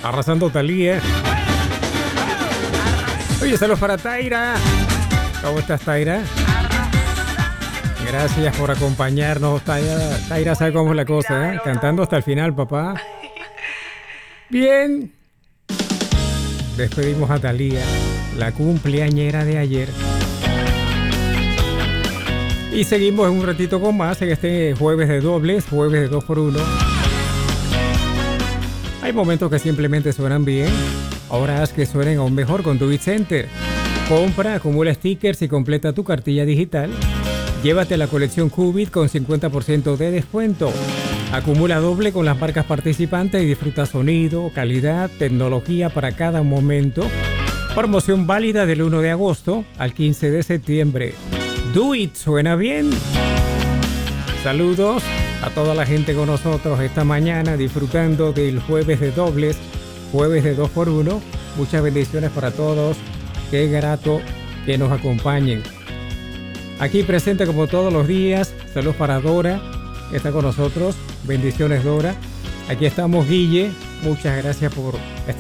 Arrasando Thalía. Oye, saludos para Taira. ¿Cómo estás, Taira? Gracias por acompañarnos, Taira. Taira sabe cómo es la cosa, ¿eh? Cantando hasta el final, papá. Bien. Despedimos a Thalía, la cumpleañera de ayer. Y seguimos en un ratito con más en este jueves de dobles, jueves de 2x1. Hay momentos que simplemente suenan bien. Ahora haz que suenen aún mejor con tu BitCenter. Compra, acumula stickers y completa tu cartilla digital. Llévate la colección Qubit con 50% de descuento. Acumula doble con las marcas participantes y disfruta sonido, calidad, tecnología para cada momento. Promoción válida del 1 de agosto al 15 de septiembre. Do it, ¿suena bien? Saludos a toda la gente con nosotros esta mañana disfrutando del jueves de dobles, jueves de 2x1. Muchas bendiciones para todos. Qué grato que nos acompañen. Aquí presente como todos los días. Saludos para Dora, que está con nosotros. Bendiciones, Dora. Aquí estamos, Guille. Muchas gracias por estar